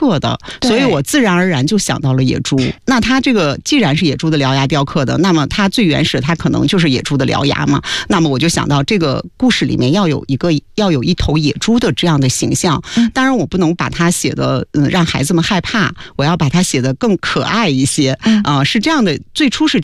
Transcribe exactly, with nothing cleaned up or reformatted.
刻的，所以我自然而然就想到了野猪。那它这个既然是野猪的獠牙雕刻的，那么它最原始它可能就是野猪的獠牙嘛。那么我就想到这个故事里面要有一个要有一头野猪的这样的形象。当然我不能把它写的嗯让孩子们害怕，我要把它写得更可爱一些啊、呃，是这样的，最初是